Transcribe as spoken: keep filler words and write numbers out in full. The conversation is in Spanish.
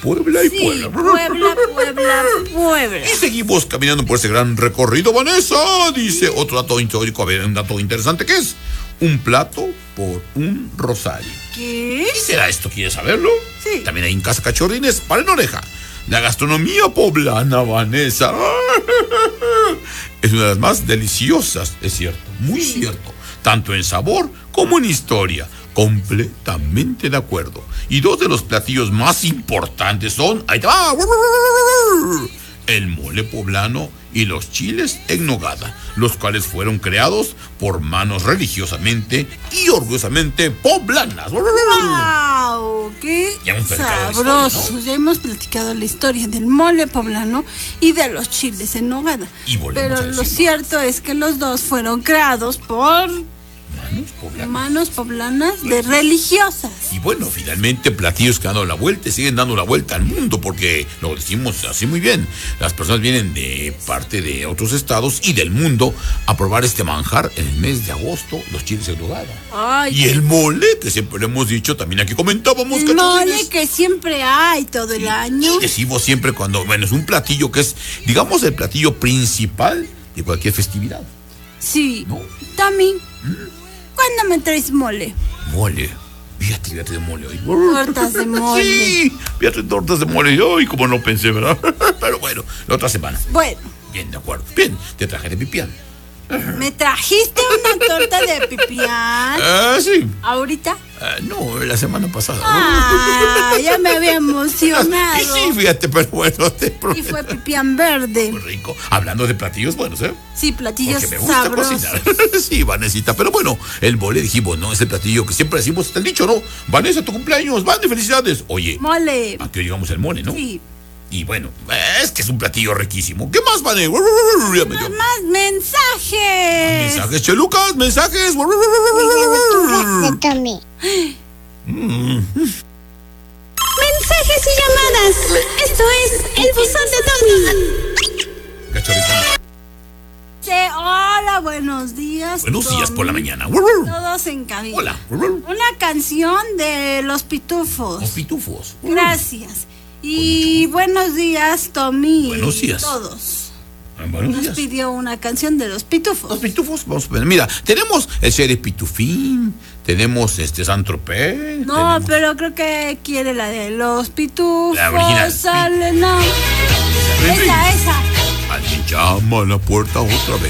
Puebla y sí, Puebla. Puebla, Puebla, Puebla. Y seguimos caminando por ese gran recorrido, Vanessa. Dice otro dato histórico, a ver, un dato interesante, ¿qué es? Un plato por un rosario. ¿Qué? ¿Qué será esto? ¿Quieres saberlo? Sí. También hay en Casa Cachorrines, para en oreja. La gastronomía poblana, Vanessa, es una de las más deliciosas, es cierto, muy cierto, tanto en sabor como en historia. Completamente de acuerdo. Y dos de los platillos más importantes son, ahí te va, el mole poblano y los chiles en nogada, los cuales fueron creados por manos religiosamente y orgullosamente poblanas. ¡Wow! ¡Qué Ya hemos platicado la sabroso! historia, ¿no? Ya hemos platicado la historia del mole poblano y de los chiles en nogada. Y volvemos Pero a lo decirlo. cierto es que los dos fueron creados por Manos poblanas. manos poblanas de religiosas. Y bueno, finalmente platillos que han dado la vuelta y siguen dando la vuelta al mundo, porque lo decimos así muy bien. Las personas vienen de parte de otros estados y del mundo a probar este manjar en el mes de agosto, los chiles en nogada. Ay, Y el mole, que siempre lo hemos dicho, también aquí comentábamos, el mole cachorrines. que siempre hay todo el año. Y decimos siempre cuando, bueno, es un platillo que es, digamos, el platillo principal de cualquier festividad. Sí. ¿No? Tami, ¿cuándo me traes mole? Mole. Fíjate, fíjate de mole hoy. Tortas de mole. Sí, fíjate, tortas de mole. Ay, como no pensé, ¿verdad? Pero bueno, la otra semana. Bueno, Bien, de acuerdo. Bien, te traje de pipián. ¿me trajiste una torta de pipián? Ah, sí. ¿Ahorita? Ah, no, la semana pasada. Ah, ya me había emocionado. Y sí, fíjate, pero bueno, te Y prometo. fue pipián verde. Muy rico. Hablando de platillos buenos, ¿eh? Sí, platillos Porque me gusta sabrosos. cocinar. Sí, Vanesita. Pero bueno, el mole dijimos, ¿no? Es el platillo que siempre decimos, está el dicho, ¿no? Vanessa, tu cumpleaños, van de felicidades. Oye, Mole. aquí llegamos el mole, ¿no? Sí. Y bueno, es que es un platillo riquísimo. ¿Qué más, Vane? Ya me dio. Más mensajes. Mensajes, Chelucas, mensajes. De Tommy. Mm. Mensajes y llamadas. Esto es el buzón de Tommy. Cachorrita. Sí, hola, buenos días. Buenos días Tommy. por la mañana. Todos en cabina. Hola. Una canción de Los Pitufos. Los pitufos. Gracias. Y buenos días, Tommy. Buenos días. Todos. Buenos Nos días. pidió una canción de Los Pitufos. Los pitufos, vamos a ver. Mira, tenemos el Sheriff Pitufín, tenemos este Saint-Tropez. No, tenemos- pero creo que quiere la de Los Pitufos. La original. Sale, no. Esa, esa. Alguien llama a la puerta otra vez.